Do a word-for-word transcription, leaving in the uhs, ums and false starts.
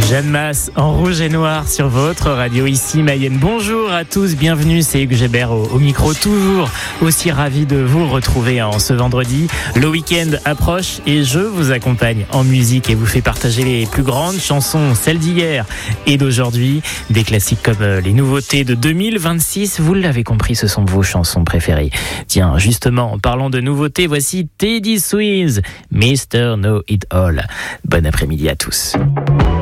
Jeanne Masse en rouge et noir sur votre radio ici Mayenne. Bonjour à tous, bienvenue, c'est Hugues Gébert au, au micro, toujours aussi ravi de vous retrouver en ce vendredi. Le week-end approche et je vous accompagne en musique et vous fais partager les plus grandes chansons, celles d'hier et d'aujourd'hui. Des classiques comme les nouveautés de deux mille vingt-six, vous l'avez compris, ce sont vos chansons préférées. Tiens, justement, en parlant de nouveautés, voici Teddy Swims, mister Know It All. Bon après-midi à tous.